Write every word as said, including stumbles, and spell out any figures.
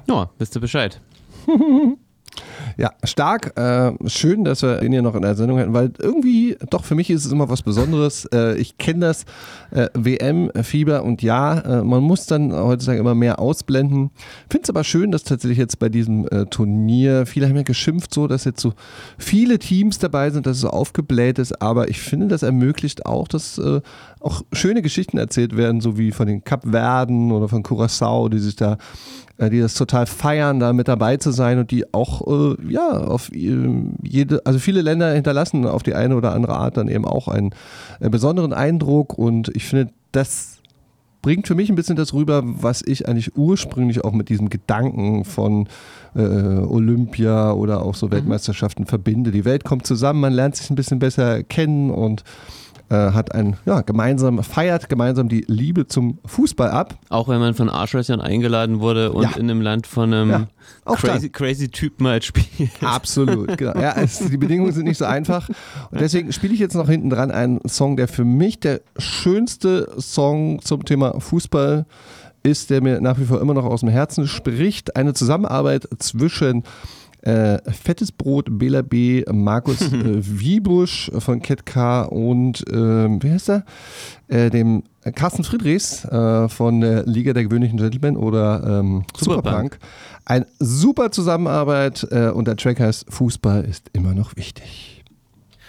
Ja, wisst ihr Bescheid. Ja, stark. Äh, schön, dass wir den hier noch in der Sendung hätten, weil irgendwie, doch für mich ist es immer was Besonderes. Äh, ich kenne das äh, W M-Fieber und ja, äh, man muss dann heutzutage immer mehr ausblenden. Finde es aber schön, dass tatsächlich jetzt bei diesem äh, Turnier, viele haben ja geschimpft so, dass jetzt so viele Teams dabei sind, dass es so aufgebläht ist, aber ich finde, das ermöglicht auch, dass äh, auch schöne Geschichten erzählt werden, so wie von den Kapverden oder von Curaçao, die sich da die das total feiern, da mit dabei zu sein und die auch, äh, ja, auf jede, also viele Länder hinterlassen auf die eine oder andere Art dann eben auch einen äh, besonderen Eindruck und ich finde, das bringt für mich ein bisschen das rüber, was ich eigentlich ursprünglich auch mit diesem Gedanken von äh, Olympia oder auch so Weltmeisterschaften mhm. verbinde. Die Welt kommt zusammen, man lernt sich ein bisschen besser kennen und hat ein, ja, gemeinsam, feiert gemeinsam die Liebe zum Fußball ab. Auch wenn man von Arschlöchern eingeladen wurde und ja. in einem Land von einem ja, crazy, crazy Typ mal spielt. Absolut, genau. Ja, es, die Bedingungen sind nicht so einfach. Und deswegen spiele ich jetzt noch hinten dran einen Song, der für mich der schönste Song zum Thema Fußball ist, der mir nach wie vor immer noch aus dem Herzen spricht. Eine Zusammenarbeit zwischen Äh, Fettes Brot, Bela B., Markus äh, Wiebusch von Ketka und äh, wie heißt er? Äh, dem Carsten Friedrichs äh, von der Liga der gewöhnlichen Gentlemen oder ähm, Superpunk. Ein super Zusammenarbeit äh, und der Track heißt Fußball ist immer noch wichtig.